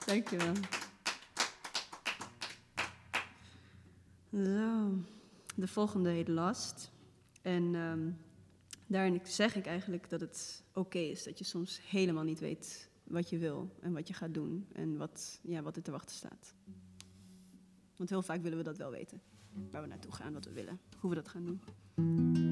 Dankjewel. Zo, de volgende heet Last. En daarin zeg ik eigenlijk dat het oké is dat je soms helemaal niet weet wat je wil en wat je gaat doen en wat er te wachten staat. Want heel vaak willen we dat wel weten. Waar we naartoe gaan, wat we willen, hoe we dat gaan doen.